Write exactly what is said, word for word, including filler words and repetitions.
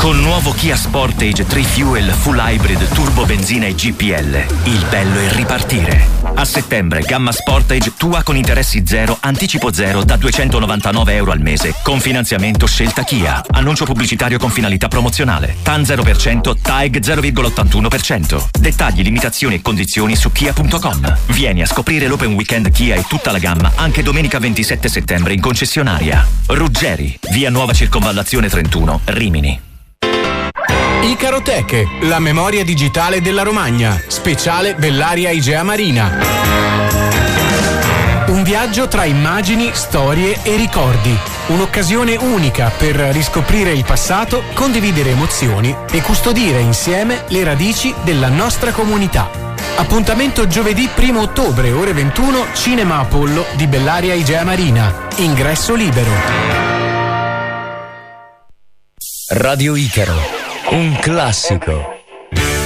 Col nuovo Kia Sportage tre Fuel Full Hybrid Turbo Benzina e G P L, il bello è ripartire. A settembre, gamma Sportage tua con interessi zero, anticipo zero da duecentonovantanove euro al mese, con finanziamento scelta Kia. Annuncio pubblicitario con finalità promozionale. T A N zero per cento, T A E G zero virgola ottantuno per cento. Dettagli, limitazioni e condizioni su kia punto com. Vieni a scoprire l'Open Weekend Kia e tutta la gamma anche domenica ventisette settembre in concessionaria. Ruggeri, via Nuova Circonvallazione trentuno, Rimini. Icarotech, la memoria digitale della Romagna, speciale Bellaria Igea Marina. Un viaggio tra immagini, storie e ricordi. Un'occasione unica per riscoprire il passato, condividere emozioni e custodire insieme le radici della nostra comunità. Appuntamento giovedì primo ottobre, ore ventuno, Cinema Apollo di Bellaria Igea Marina. Ingresso libero. Radio Icaro, un classico.